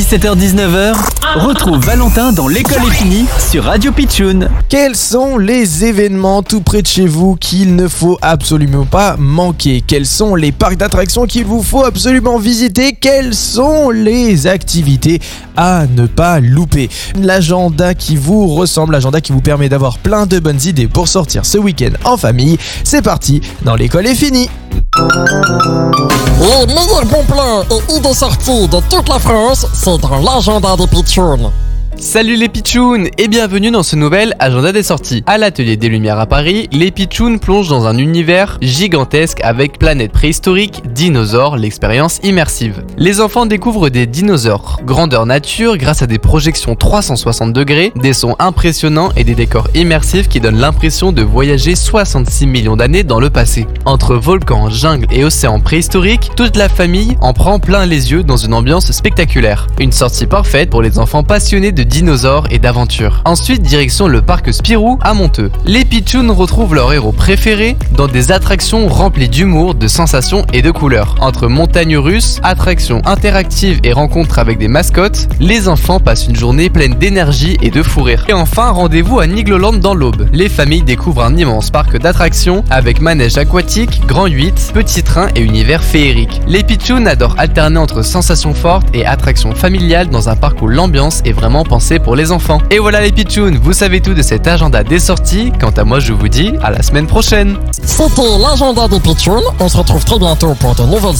17h-19h, retrouve Valentin dans l'école est finie sur Radio Pitchoun. Quels sont les événements tout près de chez vous qu'il ne faut absolument pas manquer? Quels sont les parcs d'attractions qu'il vous faut absolument visiter? Quelles sont les activités à ne pas louper? L'agenda qui vous ressemble, l'agenda qui vous permet d'avoir plein de bonnes idées pour sortir ce week-end en famille. C'est parti, dans l'école est finie. Les meilleurs bons plans et idées sorties de toute la France, c'est dans l'agenda des Pitchouns. Salut les Pitchouns et bienvenue dans ce nouvel agenda des sorties. À l'atelier des Lumières à Paris, les Pitchouns plongent dans un univers gigantesque avec planète préhistorique, dinosaures, l'expérience immersive. Les enfants découvrent des dinosaures, grandeur nature grâce à des projections 360 degrés, des sons impressionnants et des décors immersifs qui donnent l'impression de voyager 66 millions d'années dans le passé. Entre volcans, jungles et océans préhistoriques, toute la famille en prend plein les yeux dans une ambiance spectaculaire. Une sortie parfaite pour les enfants passionnés de dinosaures et d'aventures. Ensuite, direction le parc Spirou à Monteux. Les Pitchouns retrouvent leur héros préféré dans des attractions remplies d'humour, de sensations et de couleurs. Entre montagnes russes, attractions interactives et rencontres avec des mascottes, les enfants passent une journée pleine d'énergie et de fou rire. Et enfin, rendez-vous à Nigloland dans l'Aube. Les familles découvrent un immense parc d'attractions avec manège aquatique, grand 8, petits trains et univers féerique. Les Pitchouns adorent alterner entre sensations fortes et attractions familiales dans un parc où l'ambiance est vraiment pensée pour les enfants. Et voilà les Pitchouns, vous savez tout de cet agenda des sorties. Quant à moi, je vous dis à la semaine prochaine. C'était l'agenda des Pitchouns. On se retrouve très bientôt pour de nouvelles